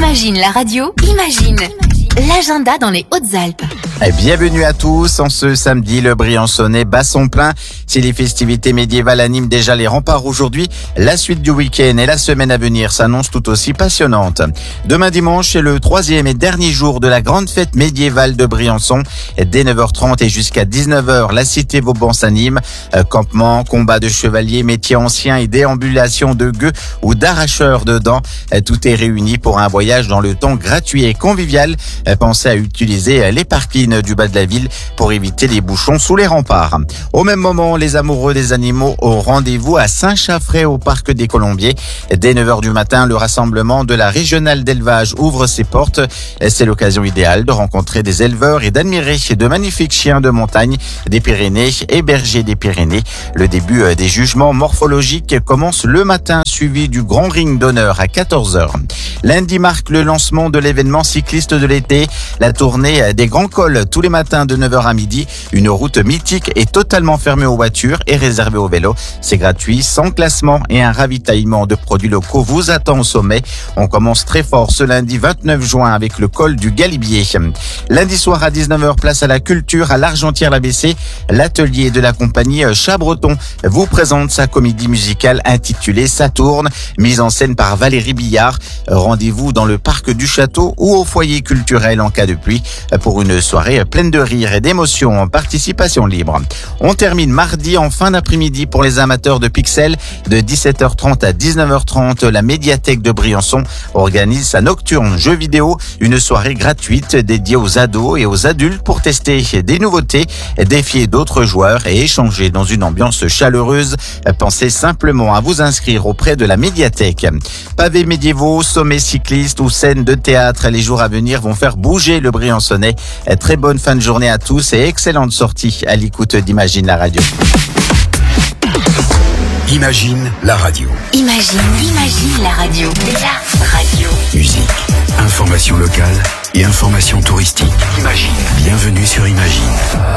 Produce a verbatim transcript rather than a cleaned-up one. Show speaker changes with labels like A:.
A: Imagine la radio, imagine l'agenda dans les Hautes-Alpes.
B: Bienvenue à tous. En ce samedi, le Briançonnais bat son plein. Si les festivités médiévales animent déjà les remparts aujourd'hui, la suite du week-end et la semaine à venir s'annoncent tout aussi passionnantes. Demain dimanche, c'est le troisième et dernier jour de la grande fête médiévale de Briançon. Dès neuf heures trente et jusqu'à dix-neuf heures, la cité Vauban s'anime. Campement, combat de chevaliers, métiers anciens et déambulation de gueux ou d'arracheurs de dents. Tout est réuni pour un voyage dans le temps gratuit et convivial. Pensez à utiliser les parkings du bas de la ville pour éviter les bouchons sous les remparts. Au même moment, les amoureux des animaux ont rendez-vous à Saint-Chaffray au parc des Colombiers. Dès neuf heures du matin, le rassemblement de la régionale d'élevage ouvre ses portes. C'est l'occasion idéale de rencontrer des éleveurs et d'admirer de magnifiques chiens de montagne des Pyrénées et bergers des Pyrénées. Le début des jugements morphologiques commence le matin, suivi du grand ring d'honneur à quatorze heures. Lundi marque le lancement de l'événement cycliste de l'été, la tournée des Grands Cols tous les matins de neuf heures à midi. Une route mythique est totalement fermée aux voitures et réservée aux vélos. C'est gratuit, sans classement et un ravitaillement de produits locaux vous attend au sommet. On commence très fort ce lundi vingt-neuf juin avec le col du Galibier. Lundi soir à dix-neuf heures, place à la culture à l'Argentière-l'A B C. L'atelier de la compagnie Chat-Breton vous présente sa comédie musicale intitulée Saturne, mise en scène par Valérie Billard. Rendez-vous dans le parc du château ou au foyer culturel en cas de pluie pour une soirée pleine de rire et d'émotions en participation libre. On termine mardi en fin d'après-midi pour les amateurs de pixels. De dix-sept heures trente à dix-neuf heures trente, la médiathèque de Briançon organise sa nocturne jeux vidéo, une soirée gratuite dédiée aux ados et aux adultes pour tester des nouveautés, défier d'autres joueurs et échanger dans une ambiance chaleureuse. Pensez simplement à vous inscrire auprès de la médiathèque. Pavés médiévaux, sommets cyclistes ou scènes de théâtre, les jours à venir vont faire bouger le Briançonnais. Très bonne fin de journée à tous et excellente sortie à l'écoute d'Imagine la radio.
C: Imagine la radio.
A: Imagine, imagine la radio. La radio.
C: Musique, information locale et information touristique. Imagine. Bienvenue sur Imagine.